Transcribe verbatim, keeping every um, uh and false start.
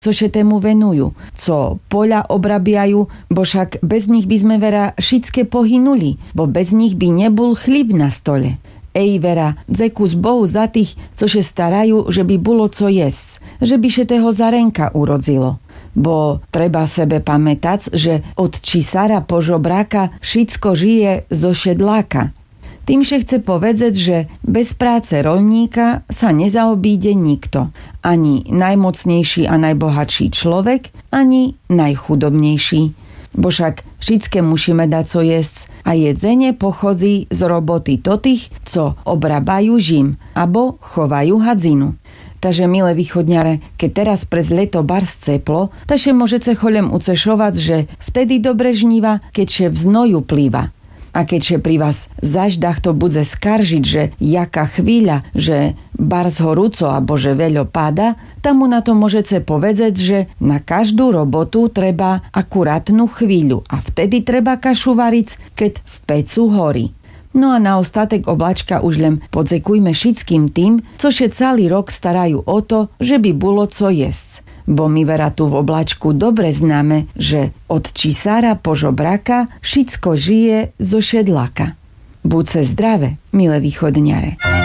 co się temu venujú, co poľa obrabiajú, bo však bez nich by sme vera všetké pohynuli, bo bez nich by nebol chlíb na stole. Ej vera, dzekus Bohu za tých, co się starajú, že by bolo co jesť, že by się toho zarenka urodzilo. Bo treba sebe pamätať, že od cisara po žobráka všetko žije zo šedláka. Tým še chce povedať, že bez práce roľníka sa nezaobíde nikto. Ani najmocnejší a najbohatší človek, ani najchudobnejší. Bo však všetké musíme dať co jesť a jedzenie pochodzi z roboty totých, co obrábajú žim, abo chovajú hadzinu. Takže, milé východňare, keď teraz prez leto bars ceplo, taže môžete cholem ucešovať, že vtedy dobre žníva, keď še v znoju plýva. A keďže pri vás zaždach to bude skaržiť, že jaká chvíľa, že bars horúco alebo že veľo páda, tam mu na to môžete povedať, že na každú robotu treba akurátnu chvíľu a vtedy treba kašu variť, keď v pecu horí. No a na ostatek oblačka už len podzekujme všetkým tým, co še celý rok starajú o to, že by bolo co jesť. Bo my vera tu v oblačku dobre známe, že od cisára po žobraka všetko žije zo šedláka. Buďte zdravé, milé východňare.